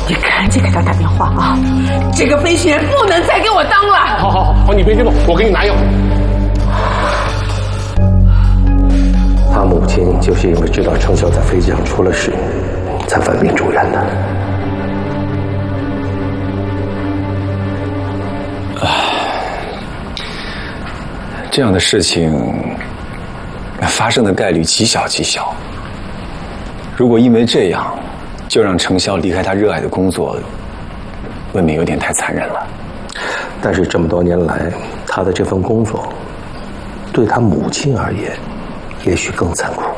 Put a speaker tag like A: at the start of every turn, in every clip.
A: 你赶紧给他打电话啊！这个飞行员不能再给我当了。
B: 好，你别激动，我给你拿药。
C: 他母亲就是因为知道程潇在飞机上出了事，才犯病住院的。
D: 这样的事情发生的概率极小极小。如果因为这样就让程潇离开他热爱的工作，未免有点太残忍了。
C: 但是这么多年来，他的这份工作对他母亲而言也许更残酷。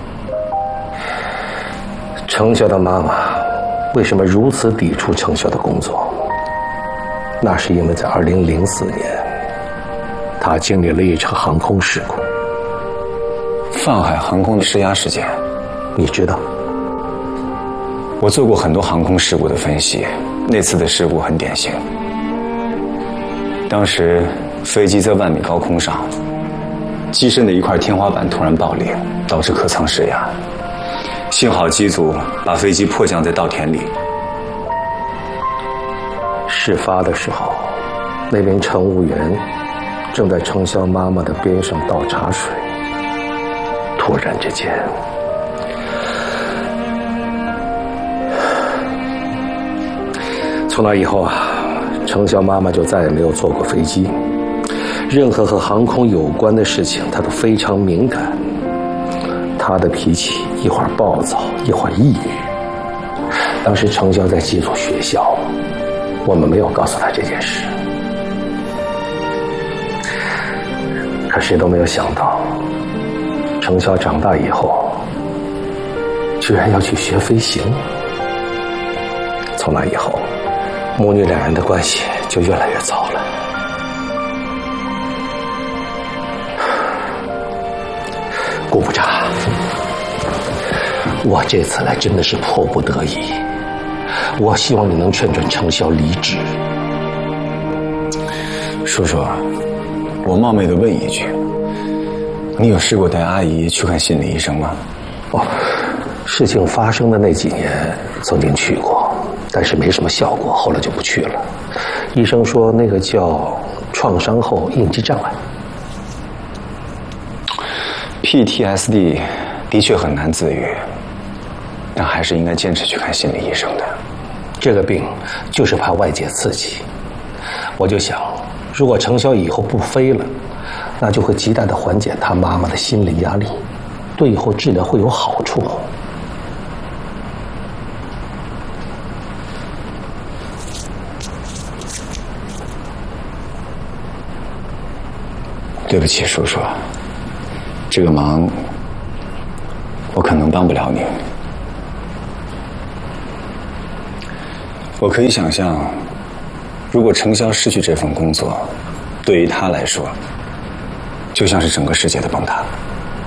C: 程潇的妈妈为什么如此抵触程潇的工作？那是因为在2004年他经历了一场航空事故。
D: 泛海航空的失压事件，
C: 你知道？
D: 我做过很多航空事故的分析，那次的事故很典型。当时飞机在1万米高空上，机身的一块天花板突然爆裂，导致客舱失压。幸好机组把飞机迫降在稻田里。
C: 事发的时候，那名乘务员正在程潇妈妈的边上倒茶水。突然之间，从那以后啊，程潇妈妈就再也没有坐过飞机。任何和航空有关的事情，她都非常敏感。她的脾气一会儿暴躁，一会儿抑郁。当时程潇在寄宿学校，我们没有告诉她这件事。可谁都没有想到，程潇长大以后，居然要去学飞行。从那以后，母女两人的关系就越来越糟了。顾部长，我这次来真的是迫不得已，我希望你能劝劝程潇离职。
D: 叔叔，我冒昧的问一句，你有试过带阿姨去看心理医生吗？
C: 事情发生的那几年曾经去过，但是没什么效果，后来就不去了。医生说那个叫创伤后应激障碍。
D: PTSD 的确很难自愈，但还是应该坚持去看心理医生的。
C: 这个病就是怕外界刺激。我就想，如果程潇以后不飞了，那就会极大的缓解他妈妈的心理压力，对以后治疗会有好处。
D: 对不起，叔叔，这个忙我可能帮不了你。我可以想象，如果程潇失去这份工作，对于他来说，就像是整个世界的崩塌。